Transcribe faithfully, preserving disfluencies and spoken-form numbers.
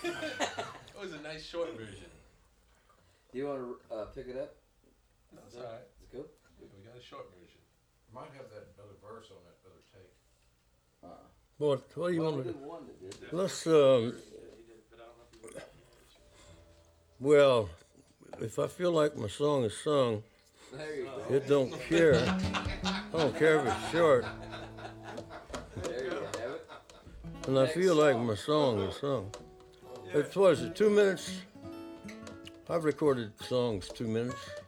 It was a nice short version. Do you want to uh, pick it up? No, it's all right. It's cool. Yeah, we got a short version. Might have that other verse on that other tape. Uh, What, what do you well, want we to did one that did it. Let's, um, well, if I feel like my song is sung, There you go. it don't care. I don't care if it's short. There you have it. And I feel like my song is sung. It's, what is it, two minutes? I've recorded songs two minutes.